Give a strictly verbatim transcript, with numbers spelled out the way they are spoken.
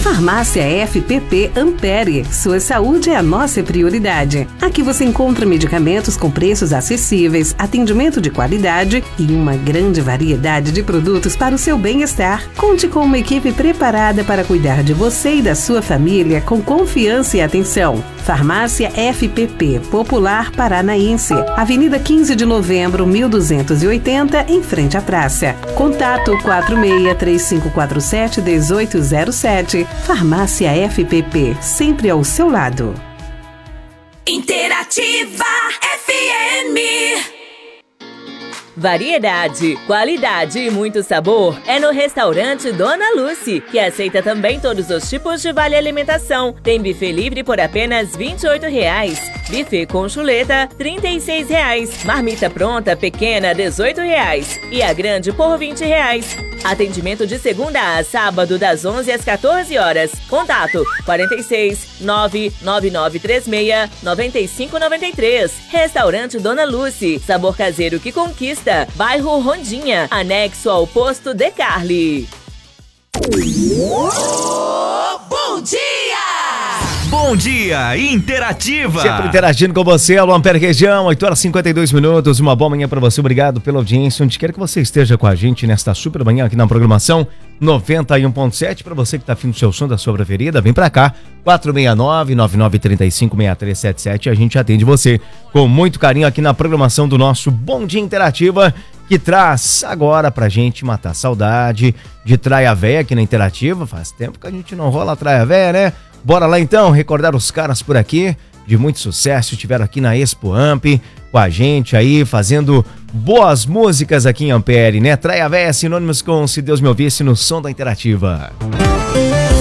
Farmácia F P P Ampere. Sua saúde é a nossa prioridade. Aqui você encontra medicamentos com preços acessíveis, atendimento de qualidade e uma grande variedade de produtos para o seu bem-estar. Conte com uma equipe preparada para cuidar de você e da sua família com confiança e atenção. Farmácia F P P Popular Paranaense, Avenida quinze de Novembro, mil duzentos e oitenta, em frente à praça. Contato quatro seis três cinco quatro sete um oito zero sete. Farmácia F P P, sempre ao seu lado. Interativa F M. Variedade, qualidade e muito sabor é no restaurante Dona Lucy, que aceita também todos os tipos de vale alimentação. Tem buffet livre por apenas vinte e oito reais, buffet com chuleta trinta e seis reais, marmita pronta pequena dezoito reais e a grande por vinte reais. Atendimento de segunda a sábado das onze às quatorze horas. Contato quarenta e seis, nove nove nove três seis, nove cinco nove três. Restaurante Dona Lucy, sabor caseiro que conquista. Bairro Rondinha, anexo ao posto De Carli. Oh, bom dia! Bom dia, Interativa! Sempre interagindo com você, Alô Ampere Região, oito horas e cinquenta e dois minutos, uma boa manhã para você, obrigado pela audiência, onde quer que você esteja com a gente nesta super manhã aqui na programação noventa e um ponto sete, para você que tá afim do seu som da sua preferida, vem pra cá, quatro seis nove, nove nove três cinco, seis três sete sete, a gente atende você com muito carinho aqui na programação do nosso Bom Dia Interativa, que traz agora pra gente matar a saudade de Traia Véia aqui na Interativa. Faz tempo que a gente não rola a Traia Véia, né? Bora lá então, recordar os caras por aqui, de muito sucesso, estiveram aqui na Expo Amp, com a gente aí, fazendo boas músicas aqui em Ampere, né? Traia Véia, sinônimos com Se Deus Me Ouvisse no som da Interativa.